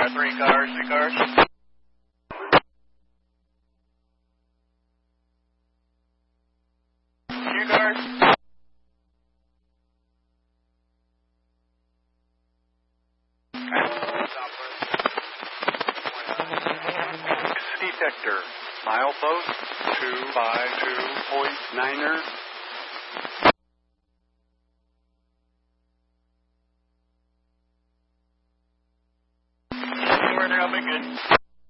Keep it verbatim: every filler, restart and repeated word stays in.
got three cars, three cars. Two cars. Detector, milepost two five two point niner. Anywhere there, I'll be good.